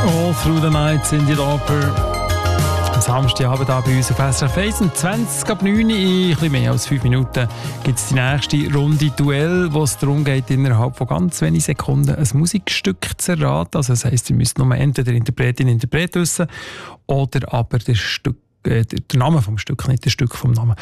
All Through the Night, Cyndi Lauper. Am Samstagabend hier bei uns auf SRF 1. 20 ab 9 in ein bisschen mehr als 5 Minuten gibt es die nächste Runde Duell, wo es darum geht, innerhalb von ganz wenigen Sekunden ein Musikstück zu erraten. Also das heisst, ihr müsst nur entweder Interpretin, Interpret wissen oder aber der Name vom Stück, nicht das Stück vom Namen.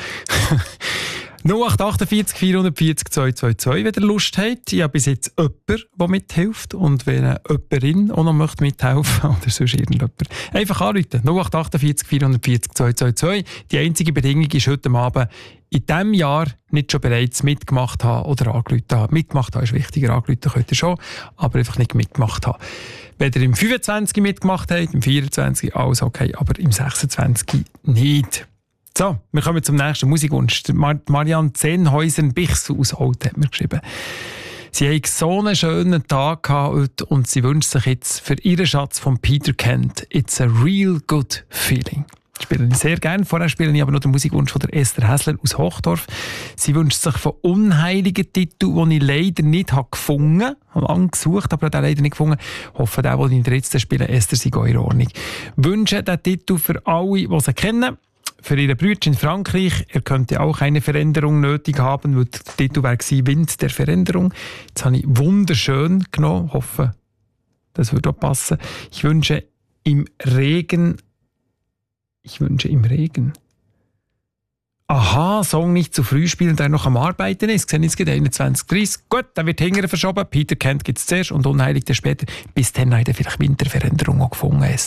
0848 440 222, wenn ihr Lust habt. Ich habe bis jetzt jemanden, der mithilft. Und wenn eine Jemperin auch noch mithelfen möchte, oder sonst irgendjemand, einfach anrufen. 0848 440 222. Die einzige Bedingung ist heute Abend in diesem Jahr nicht schon bereits mitgemacht haben oder angerufen haben. Mitgemacht haben ist wichtiger, angerufen könnt ihr schon, aber einfach nicht mitgemacht haben. Wenn ihr im 25 mitgemacht habt, im 24 alles okay, aber im 26 nicht. So, wir kommen zum nächsten Musikwunsch. Marianne Zehnhäuser-Bichs aus Holt hat mir geschrieben. Sie haben so einen schönen Tag heute und sie wünscht sich jetzt für ihren Schatz von Peter Kent «It's a real good feeling». Das spiele ich sehr gerne. Vorher spiele ich aber noch den Musikwunsch von der Esther Häsler aus Hochdorf. Sie wünscht sich von unheiligen Titeln, die ich leider nicht gefunden habe. Ich habe lange gesucht, aber den leider nicht gefunden. Ich hoffe, der, den ich jetzt spiele, Esther, sei in Ordnung. Ich wünsche diesen Titel für alle, die sie kennen. Für ihre Brüder in Frankreich, er könnte auch eine Veränderung nötig haben, weil der Titel war «Wind der Veränderung». Jetzt habe ich wunderschön genommen, hoffe, das würde auch passen. Ich wünsche im Regen. Aha, Song nicht zu früh spielen, der noch am Arbeiten ist. Gesehen jetzt 21:30. Gut, dann wird hinterher verschoben. Peter Kent gibt es zuerst und Unheilig später. Bis dann hat er vielleicht Winterveränderung auch gefunden.